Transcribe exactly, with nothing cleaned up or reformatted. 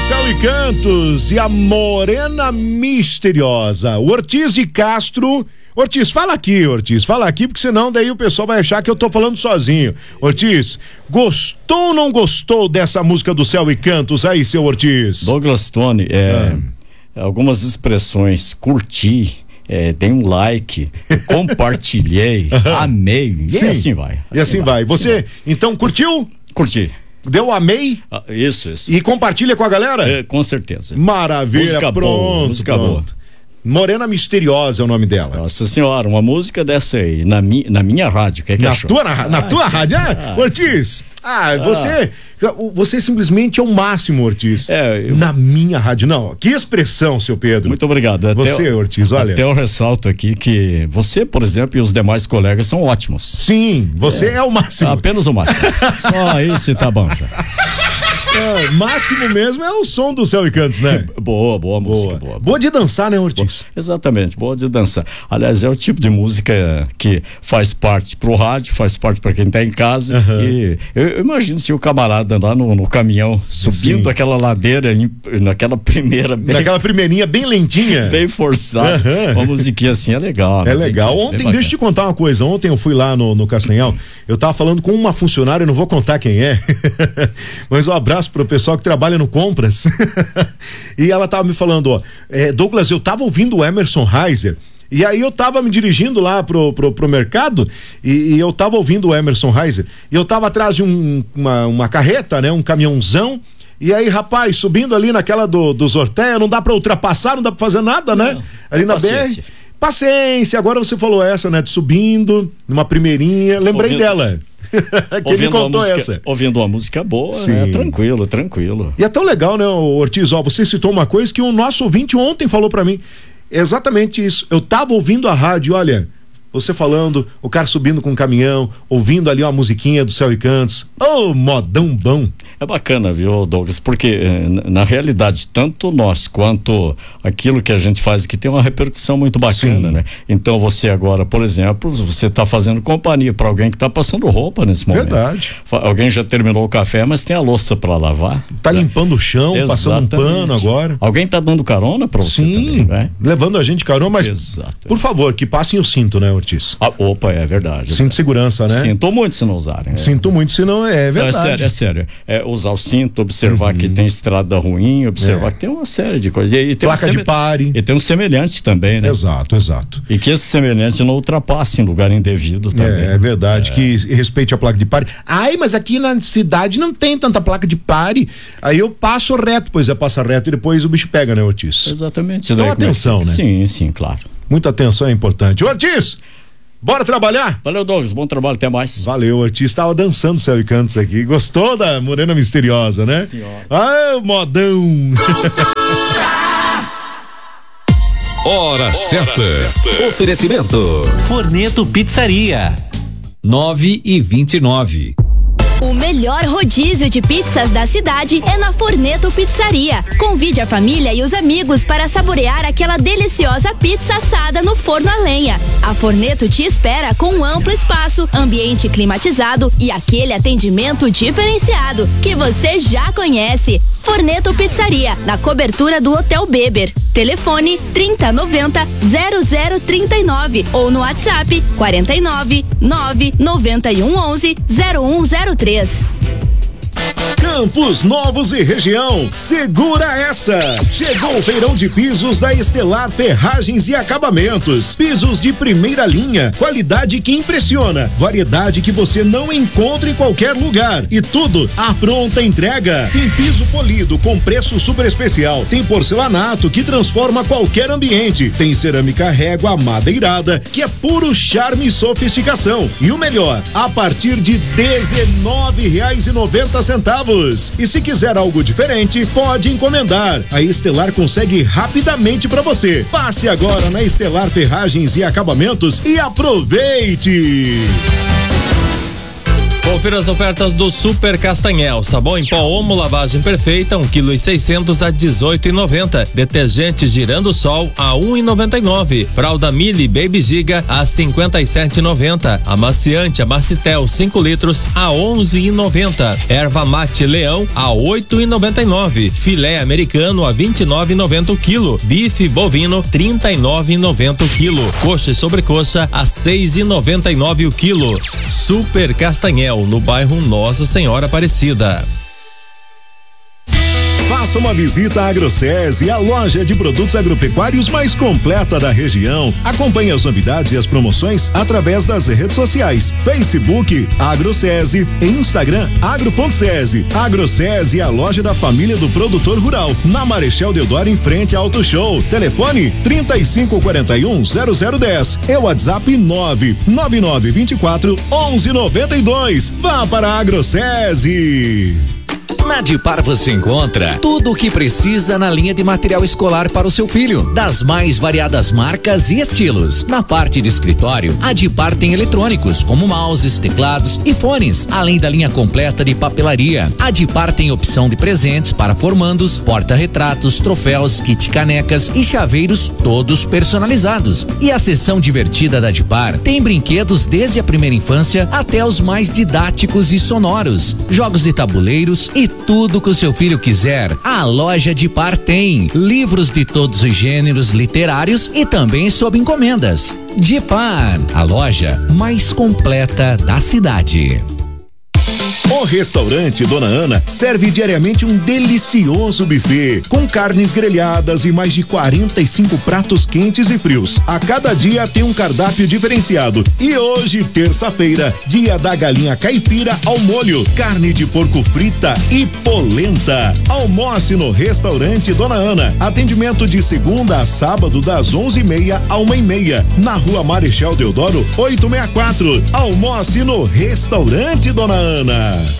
Céu e Cantos e a Morena Misteriosa. O Ortiz de Castro. Ortiz, fala aqui, Ortiz, fala aqui, porque senão daí o pessoal vai achar que eu tô falando sozinho. Ortiz, gostou ou não gostou dessa música do Céu e Cantos aí, seu Ortiz? Douglas Tony, é, ah. algumas expressões, curti, é, dei um like, compartilhei, amei, Sim. e assim vai. Assim e assim vai. vai. Você, assim então, curtiu? Curti. Deu amei? Ah, isso, isso. E compartilha com a galera? É, com certeza. Maravilha, música pronto. Boa, música pronto. boa. Morena Misteriosa é o nome dela. Nossa senhora, uma música dessa aí, na, mi, na minha rádio, que é que na achou? tua, na, na ah, tua rádio? Ah, ah, Ortiz, ah, você, você simplesmente é o máximo, Ortiz. É, eu... Na minha rádio, não, que expressão, seu Pedro. Muito obrigado. Até você, eu, Ortiz, olha. Até eu ressalto aqui que você, por exemplo, e os demais colegas são ótimos. Sim, você é, é o máximo. Apenas o máximo. Só isso tá bom já. É, máximo mesmo é o som do Céu e Cantos, né? Boa, boa música, boa. boa. Boa, boa de dançar, né, Ortiz? Boa. Exatamente, boa de dançar. Aliás, é o tipo de música que faz parte pro rádio, faz parte para quem tá em casa. Uhum. E eu, eu imagino se o camarada lá no, no caminhão, subindo Sim. aquela ladeira, naquela primeira. Bem, naquela primeirinha bem lentinha. Bem forçada. Uhum. Uma musiquinha assim é legal. É legal. Bem, Ontem, bem deixa eu te contar uma coisa. Ontem eu fui lá no, no Castanhal, eu tava falando com uma funcionária, eu não vou contar quem é, mas um abraço pro pessoal que trabalha no Compras. E ela tava me falando, ó, é, Douglas, eu tava ouvindo o Emerson Reiser, e aí eu tava me dirigindo lá pro, pro, pro mercado, e, e eu tava ouvindo o Emerson Reiser, e eu tava atrás de um, uma, uma carreta, né, um caminhãozão, e aí, rapaz, subindo ali naquela do, do Zorteia, não dá pra ultrapassar, não dá pra fazer nada, né? Não, ali na B R. Paciência, agora você falou essa, né, de subindo, numa primeirinha, lembrei ouvindo... dela. que ele contou música, essa. Ouvindo uma música boa, né? Tranquilo, tranquilo. E é tão legal, né, Ortiz? Ó, você citou uma coisa que o nosso ouvinte ontem falou pra mim. Exatamente isso. Eu tava ouvindo a rádio, olha, você falando, o cara subindo com um caminhão, ouvindo ali uma musiquinha do Céu e Cantos. Ô, oh, modão bom. É bacana, viu, Douglas? Porque na realidade, tanto nós quanto aquilo que a gente faz aqui tem uma repercussão muito bacana, Sim. né? Então você agora, por exemplo, você está fazendo companhia para alguém que está passando roupa nesse momento. Verdade. Alguém já terminou o café, mas tem a louça para lavar. Tá né? limpando o chão, Exatamente. passando um pano agora. Alguém tá dando carona para você Sim, também, né? Levando a gente carona, mas Exato. por favor, que passem o cinto, né, Ortiz? Ah, opa, é verdade. Cinto de segurança, né? Sinto muito se não usarem. É. Sinto muito se não, é verdade. Não, é sério, é sério. É usar o cinto, observar uhum. que tem estrada ruim, observar é. que tem uma série de coisas. E, e tem placa um de pare. E tem um semelhante também, né? Exato, exato. E que esse semelhante não ultrapasse em lugar indevido também. É, é verdade, é. que respeite a placa de pare. Ai, mas aqui na cidade não tem tanta placa de pare. Aí eu passo reto, pois é, passa reto e depois o bicho pega, né, Ortiz? Exatamente. Então atenção, é que... né? Sim, sim, claro. Muita atenção é importante. Ortiz! Bora trabalhar? Valeu, Douglas. Bom trabalho, até mais. Valeu, Ortiz. Estava dançando Céu e Cantos aqui. Gostou da Morena Misteriosa, né? Senhora. Ah, modão. Hora certa. certa. Oferecimento. Forneto Pizzaria. nove e vinte e nove. O melhor rodízio de pizzas da cidade é na Forneto Pizzaria. Convide a família e os amigos para saborear aquela deliciosa pizza assada no forno a lenha. A Forneto te espera com um amplo espaço, ambiente climatizado e aquele atendimento diferenciado que você já conhece. Forneto Pizzaria, na cobertura do Hotel Beber. Telefone trinta noventa zero zero trinta e nove ou no WhatsApp quarenta e nove nove noventa e um onze zero um zero três. Campos Novos e região, segura essa! Chegou o feirão de pisos da Estelar Ferragens e Acabamentos. Pisos de primeira linha, qualidade que impressiona, variedade que você não encontra em qualquer lugar e tudo à pronta entrega. Tem piso polido com preço super especial, tem porcelanato que transforma qualquer ambiente, tem cerâmica régua madeirada que é puro charme e sofisticação. E o melhor, a partir de dezenove reais e noventa centavos. E se quiser algo diferente, pode encomendar. A Estelar consegue rapidamente para você. Passe agora na Estelar Ferragens e Acabamentos e aproveite! Confira as ofertas do Super Castanhel. Sabão em pó Omo lavagem perfeita, um quilo e seiscentos a dezoito e noventa. Detergente Girando Sol a um e noventa e nove. Fralda Mili Baby Giga a cinquenta e sete e noventa. Amaciante Amacitel cinco litros a onze e noventa. Erva Mate Leão a oito e noventa e nove. Filé americano a vinte e nove e noventa o quilo. Bife bovino trinta e nove e noventa o quilo. Coxa e sobrecoxa a seis e noventa e nove o quilo. Super Castanhel, no bairro Nossa Senhora Aparecida. Faça uma visita à AgroSese, a loja de produtos agropecuários mais completa da região. Acompanhe as novidades e as promoções através das redes sociais: Facebook AgroSese e Instagram agro.sese. AgroSese é a loja da família do produtor rural, na Marechal Deodoro, em frente ao Auto Show. Telefone trinta e cinco quarenta e um zero zero dez e o WhatsApp nove nove nove vinte e quatro onze noventa e dois. Vá para a AgroSese. Na Dipar você encontra tudo o que precisa na linha de material escolar para o seu filho, das mais variadas marcas e estilos. Na parte de escritório, a Dipar tem eletrônicos como mouses, teclados e fones, além da linha completa de papelaria. A Dipar tem opção de presentes para formandos, porta-retratos, troféus, kit canecas e chaveiros, todos personalizados. E a seção divertida da Dipar tem brinquedos desde a primeira infância até os mais didáticos e sonoros, jogos de tabuleiros e tudo que o seu filho quiser. A loja Dipar tem livros de todos os gêneros literários e também sob encomendas. Dipar, a loja mais completa da cidade. O restaurante Dona Ana serve diariamente um delicioso buffet com carnes grelhadas e mais de quarenta e cinco pratos quentes e frios. A cada dia tem um cardápio diferenciado. E hoje, terça-feira, dia da galinha caipira ao molho, carne de porco frita e polenta. Almoce no restaurante Dona Ana. Atendimento de segunda a sábado das onze e meia a uma e meia, na Rua Marechal Deodoro oitocentos e sessenta e quatro. Almoce no restaurante Dona Ana.